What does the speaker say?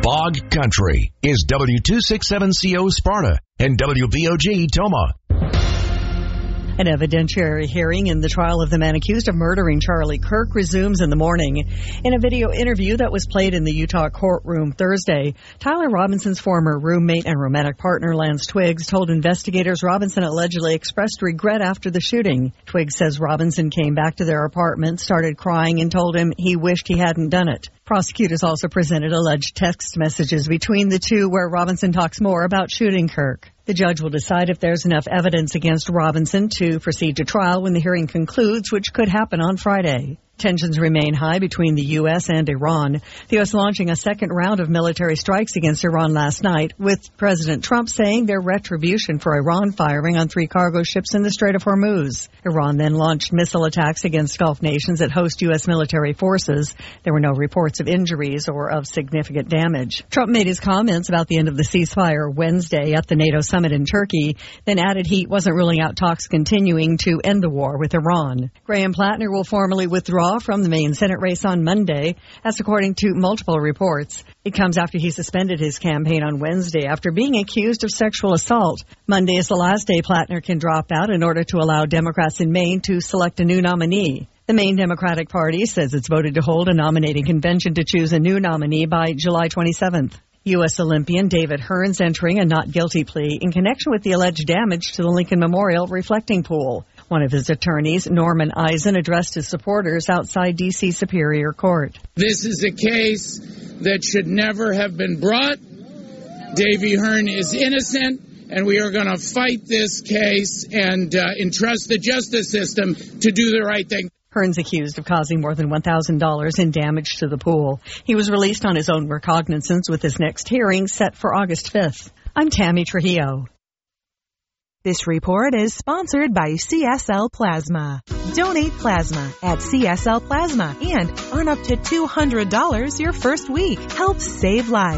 Fog Country is W267CO Sparta and WVOG Toma. An evidentiary hearing in the trial of the man accused of murdering Charlie Kirk resumes in the morning. In a video interview that was played in the Utah courtroom Thursday, Tyler Robinson's former roommate and romantic partner, Lance Twiggs, told investigators Robinson allegedly expressed regret after the shooting. Twiggs says Robinson came back to their apartment, started crying, and told him he wished he hadn't done it. Prosecutors also presented alleged text messages between the two where Robinson talks more about shooting Kirk. The judge will decide if there's enough evidence against Robinson to proceed to trial when the hearing concludes, which could happen on Friday. Tensions remain high between the U.S. and Iran. The U.S. launching a second round of military strikes against Iran last night, with President Trump saying they're retribution for Iran firing on 3 cargo ships in the Strait of Hormuz. Iran then launched missile attacks against Gulf nations that host U.S. military forces. There were no reports of injuries or of significant damage. Trump made his comments about the end of the ceasefire Wednesday at the NATO summit in Turkey, then added he wasn't ruling out talks continuing to end the war with Iran. Graham Plattner will formally withdraw from the Maine Senate race on Monday. That's according to multiple reports. It comes after he suspended his campaign on Wednesday after being accused of sexual assault. Monday is the last day Plattner can drop out in order to allow Democrats in Maine to select a new nominee. The Maine Democratic Party says it's voted to hold a nominating convention to choose a new nominee by July 27th. U.S. Olympian David Hearns entering a not guilty plea in connection with the alleged damage to the Lincoln Memorial reflecting pool. One of his attorneys, Norman Eisen, addressed his supporters outside D.C. Superior Court. This is a case that should never have been brought. Davy Hearn is innocent, and we are going to fight this case and entrust the justice system to do the right thing. Hearns accused of causing more than $1,000 in damage to the pool. He was released on his own recognizance with his next hearing set for August 5th. I'm Tammy Trujillo. This report is sponsored by CSL Plasma. Donate plasma at CSL Plasma and earn up to $200 your first week. Help save lives.